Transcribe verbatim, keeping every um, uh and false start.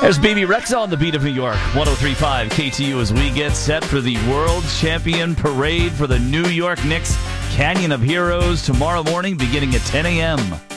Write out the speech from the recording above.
There's B B Rexa on the beat of New York, one oh three point five K T U, as we get set for the World Champion Parade for the New York Knicks Canyon of Heroes tomorrow morning beginning at ten a.m.